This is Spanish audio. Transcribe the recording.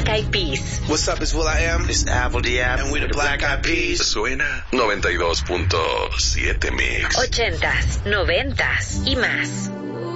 Black Eyed Peas. What's up, it's will.i.am. It's Avril Diab. And we're the Black Eyed Peas. Suena 92.7 Mix. 80s, 90s y más.